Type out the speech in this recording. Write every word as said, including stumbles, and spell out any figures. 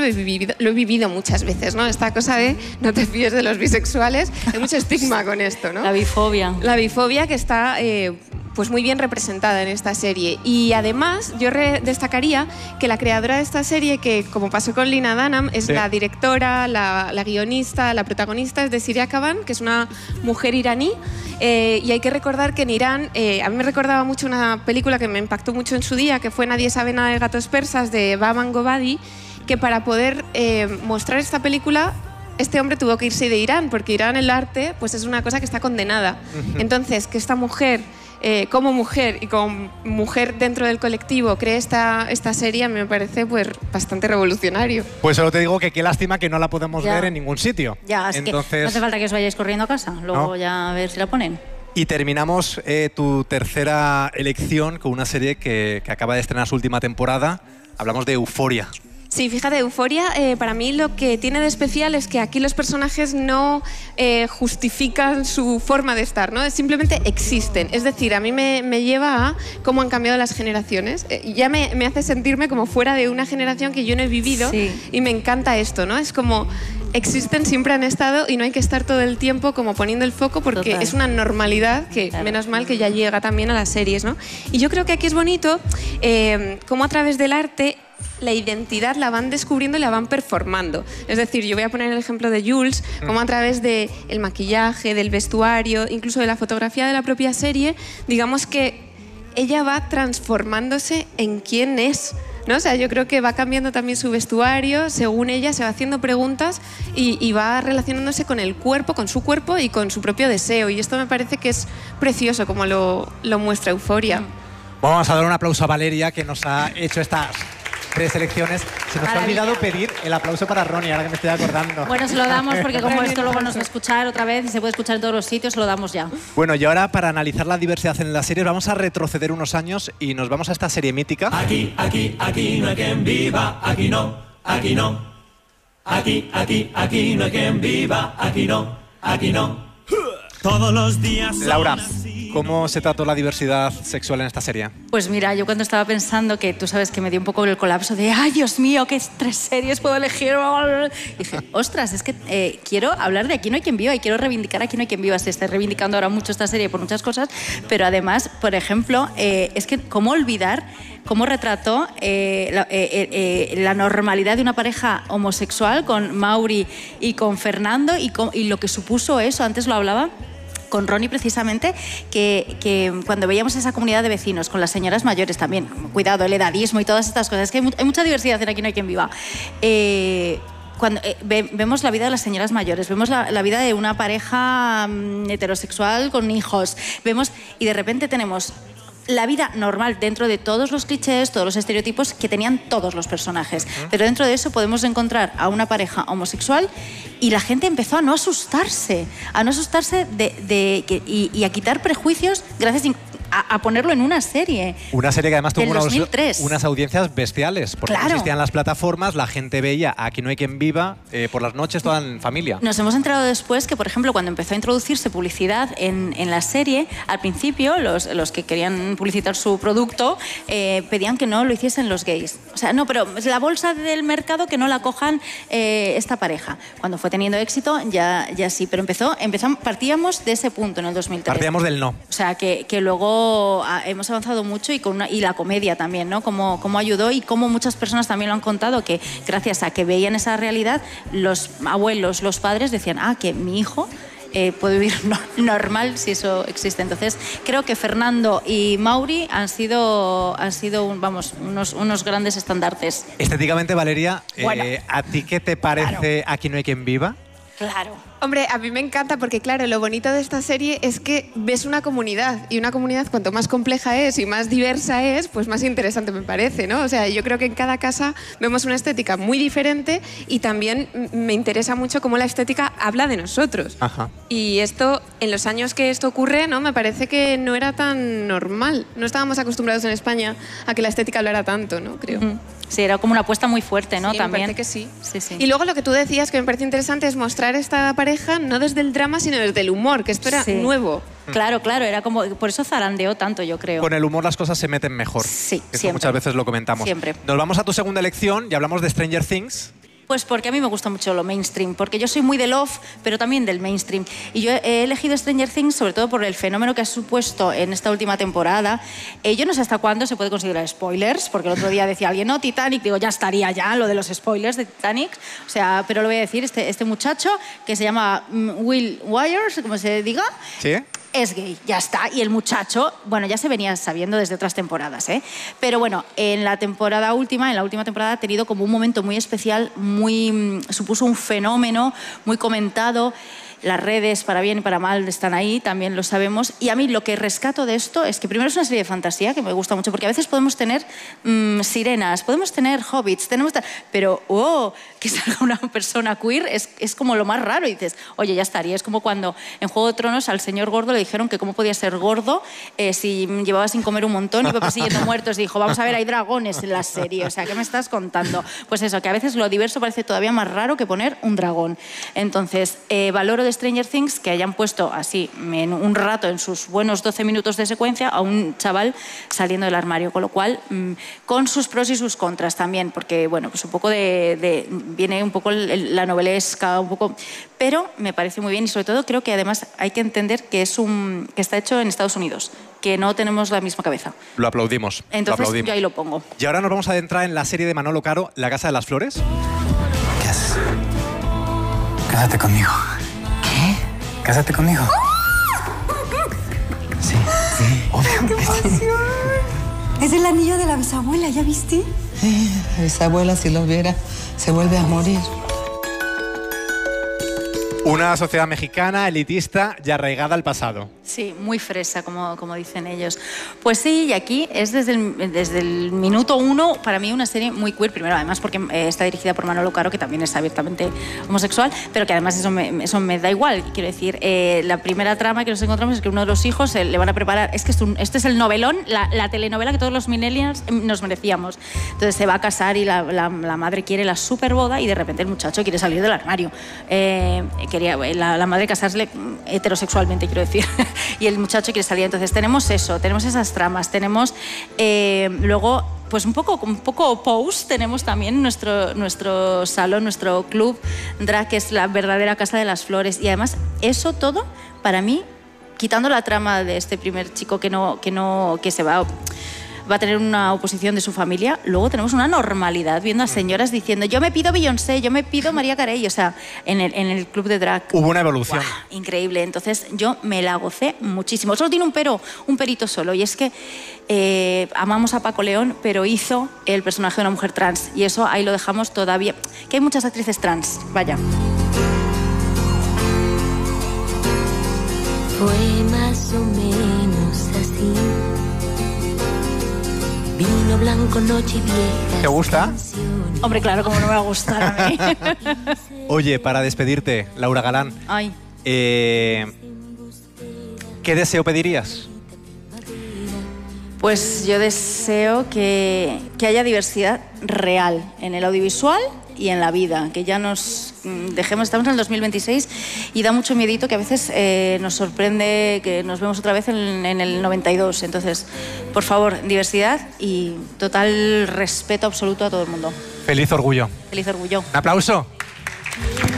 he vivido, lo he vivido muchas veces, ¿no? Esta cosa de no te fíes de los bisexuales, hay mucho estigma con esto, ¿no? La bifobia. La bifobia que está eh, pues muy bien representada en esta serie. Y además yo destacaría que la creadora de esta serie, que como pasó con Lina Dunham, es sí. la directora, la, la guionista, la protagonista es Desiree Akhavan, que es una mujer iraní. Eh, y hay que recordar que en Irán, eh, a mí me recordaba mucho una película que me impactó mucho en su día, que fue Nadie sabe nada de gatos persas, de Bahman Gobadi, que para poder eh, mostrar esta película, este hombre tuvo que irse de Irán, porque Irán, el arte, pues es una cosa que está condenada. Uh-huh. Entonces, que esta mujer, eh, como mujer y como mujer dentro del colectivo, cree esta, esta serie, me parece pues, bastante revolucionario. Pues solo te digo que qué lástima que no la podemos ya. ver en ningún sitio. Ya, es Entonces... que no hace falta que os vayáis corriendo a casa, luego ¿no? ya a ver si la ponen. Y terminamos eh, tu tercera elección con una serie que, que acaba de estrenar su última temporada. Hablamos de Euphoria. Sí, fíjate, Euphoria, eh, para mí lo que tiene de especial es que aquí los personajes no eh, justifican su forma de estar, ¿no? Simplemente existen. Es decir, a mí me, me lleva a cómo han cambiado las generaciones. Eh, ya me, me hace sentirme como fuera de una generación que yo no he vivido sí. y me encanta esto, ¿no? Es como... existen, siempre han estado y no hay que estar todo el tiempo como poniendo el foco porque Total. es una normalidad que claro. menos mal que ya llega también a las series, ¿no? Y yo creo que aquí es bonito eh, cómo a través del arte la identidad la van descubriendo y la van performando. Es decir, yo voy a poner el ejemplo de Jules, cómo a través del maquillaje, del vestuario, incluso de la fotografía de la propia serie, digamos que ella va transformándose en quién es, ¿no? O sea, yo creo que va cambiando también su vestuario, según ella se va haciendo preguntas y, y va relacionándose con el cuerpo, con su cuerpo y con su propio deseo. Y esto me parece que es precioso como lo, lo muestra Euphoria. Vamos a dar un aplauso a Valeria, que nos ha hecho estas tres elecciones. Se nos ha olvidado pedir el aplauso para Ronnie, ahora que me estoy acordando. Bueno, se lo damos porque como esto luego nos va a escuchar otra vez y se puede escuchar en todos los sitios, se lo damos ya. Bueno, y ahora para analizar la diversidad en las series vamos a retroceder unos años y nos vamos a esta serie mítica. Aquí, aquí, aquí no hay quien viva, aquí no, aquí no. Aquí, aquí, aquí no hay quien viva, aquí no, aquí no. Todos los días. Laura, ¿cómo se trató la diversidad sexual en esta serie? Pues mira, yo cuando estaba pensando que tú sabes que me dio un poco el colapso de ¡ay, Dios mío, qué tres series puedo elegir! Y dije, ostras, es que eh, quiero hablar de Aquí no hay quien viva y quiero reivindicar Aquí no hay quien viva. Se está reivindicando ahora mucho esta serie por muchas cosas, pero además, por ejemplo, eh, es que cómo olvidar cómo retrató eh, la, eh, eh, la normalidad de una pareja homosexual con Mauri y con Fernando y, con, y lo que supuso eso, antes lo hablaba con Ronnie precisamente, que, que cuando veíamos esa comunidad de vecinos, con las señoras mayores también, cuidado, el edadismo y todas estas cosas, que hay, mu hay mucha diversidad en Aquí no hay quien viva. Eh, Cuando eh, ve, vemos la vida de las señoras mayores, vemos la, la vida de una pareja um, heterosexual con hijos, vemos y de repente tenemos la vida normal dentro de todos los clichés, todos los estereotipos que tenían todos los personajes. Uh-huh. Pero dentro de eso podemos encontrar a una pareja homosexual y la gente empezó a no asustarse, a no asustarse de, de, de, y, y a quitar prejuicios gracias a, a ponerlo en una serie. Una serie que además tuvo unos, dos mil tres. Unas audiencias bestiales, porque claro. no existían las plataformas, la gente veía Aquí no hay quien viva eh, por las noches toda en familia. Nos hemos enterado después que, por ejemplo, cuando empezó a introducirse publicidad en, en la serie, al principio los, los que querían publicitar su producto eh, pedían que no lo hiciesen los gays. O sea, no, pero la bolsa del mercado que no la cojan eh, esta pareja. Cuando fue teniendo éxito, ya, ya sí, pero empezó, empezamos, partíamos de ese punto en el dos mil tres. Partíamos del no. O sea, que, que luego hemos avanzado mucho y, con una, y la comedia también, ¿no? Cómo, cómo ayudó y cómo muchas personas también lo han contado, que gracias a que veían esa realidad, los abuelos, los padres decían, ah, que mi hijo eh, puede vivir no, normal si eso existe. Entonces, creo que Fernando y Mauri han sido, han sido un, vamos, unos, unos grandes estandartes. Estéticamente, Valeria, bueno, eh, ¿a ti qué te parece claro. Aquí no hay quien viva? Claro. Hombre, a mí me encanta porque, claro, lo bonito de esta serie es que ves una comunidad y una comunidad cuanto más compleja es y más diversa es, pues más interesante me parece, ¿no? O sea, yo creo que en cada casa vemos una estética muy diferente y también me interesa mucho cómo la estética habla de nosotros. Ajá. Y esto, en los años que esto ocurre, ¿no? Me parece que no era tan normal. No estábamos acostumbrados en España a que la estética hablara tanto, ¿no? Creo. Mm. Sí, era como una apuesta muy fuerte, ¿no? Sí, también. me parece que sí. Sí, sí. Y luego lo que tú decías, que me parece interesante, es mostrar esta pareja no desde el drama, sino desde el humor, que esto era sí. nuevo. Claro, claro, era como... Por eso zarandeó tanto, yo creo. Con el humor las cosas se meten mejor. Sí, Esto siempre. muchas veces lo comentamos. Siempre. Nos vamos a tu segunda elección y hablamos de Stranger Things. Pues porque a mí me gusta mucho lo mainstream, porque yo soy muy de love, pero también del mainstream. Y yo he elegido Stranger Things sobre todo por el fenómeno que ha supuesto en esta última temporada. Eh, yo no sé hasta cuándo se puede considerar spoilers, porque el otro día decía alguien, no, Titanic, digo, ya estaría ya lo de los spoilers de Titanic. O sea, pero lo voy a decir, este, este muchacho que se llama Will Wires, como se diga. ¿Sí? Es gay, ya está. Y el muchacho, bueno, ya se venía sabiendo desde otras temporadas, ¿eh? Pero bueno, en la temporada última, en la última temporada ha tenido como un momento muy especial, muy, supuso un fenómeno muy comentado. Las redes, para bien y para mal, están ahí, también lo sabemos. Y a mí lo que rescato de esto es que primero es una serie de fantasía que me gusta mucho, porque a veces podemos tener mmm, sirenas, podemos tener hobbits, tenemos pero oh, que salga una persona queer es, es como lo más raro. Y dices, oye, ya estaría. Es como cuando en Juego de Tronos al señor gordo le dijeron que cómo podía ser gordo eh, si llevaba sin comer un montón y iba persiguiendo muertos. Y dijo, vamos a ver, hay dragones en la serie. O sea, ¿qué me estás contando? Pues eso, que a veces lo diverso parece todavía más raro que poner un dragón. Entonces, eh, valoro de Stranger Things que hayan puesto así en un rato, en sus buenos doce minutos de secuencia, a un chaval saliendo del armario, con lo cual mmm, con sus pros y sus contras también, porque bueno, pues un poco de, de viene un poco el, la novelesca, un poco, pero me parece muy bien y sobre todo creo que además hay que entender que es un que está hecho en Estados Unidos, que no tenemos la misma cabeza. Lo aplaudimos. Entonces lo aplaudimos. Yo ahí lo pongo. Y ahora nos vamos a adentrar en la serie de Manolo Caro, La Casa de las Flores. ¿Qué haces? Cásate conmigo. ¿Qué? Cásate conmigo. Sí, sí, obvio. ¡Qué emoción! Es el anillo de la bisabuela, ¿ya viste? Sí, la bisabuela, si lo viera, se vuelve a morir. Una sociedad mexicana, elitista y arraigada al pasado. Sí, muy fresa, como, como dicen ellos. Pues sí, y aquí es desde el, desde el minuto uno, para mí, una serie muy queer. Primero, además, porque eh, está dirigida por Manolo Caro, que también es abiertamente homosexual, pero que además eso me, eso me da igual. Quiero decir, eh, la primera trama que nos encontramos es que uno de los hijos eh, le van a preparar... Es que es un, este es el novelón, la, la telenovela que todos los millennials nos merecíamos. Entonces se va a casar y la, la, la madre quiere la super boda y de repente el muchacho quiere salir del armario. Eh, quería la, la madre casarse heterosexualmente, quiero decir. Y el muchacho quiere salir. Entonces tenemos eso, tenemos esas tramas, tenemos eh, luego pues un poco, un poco post, tenemos también nuestro, nuestro salón, nuestro club drag, que es la verdadera Casa de las Flores. Y además eso todo, para mí, quitando la trama de este primer chico que, no, que, no, que se va... va a tener una oposición de su familia, luego tenemos una normalidad viendo a señoras diciendo yo me pido Beyoncé, yo me pido María Carey, o sea, en el, en el club de drag. Hubo una evolución. ¡Guau! Increíble, entonces yo me la gocé muchísimo. Solo tiene un pero, un perito solo, y es que eh, amamos a Paco León, pero hizo el personaje de una mujer trans, y eso ahí lo dejamos todavía, que hay muchas actrices trans, vaya. Fue más o menos así. Vino blanco, noche vieja. ¿Te gusta? Hombre, claro, como no me va a gustar a mí. Oye, para despedirte, Laura Galán, Ay. Eh, ¿qué deseo pedirías? Pues yo deseo que, que haya diversidad real en el audiovisual y en la vida, que ya nos dejemos, estamos en el dos mil veintiséis y da mucho miedito que a veces eh, nos sorprende que nos vemos otra vez en, en el noventa y dos. Entonces, por favor, diversidad y total respeto absoluto a todo el mundo. Feliz orgullo. Feliz orgullo. Un aplauso.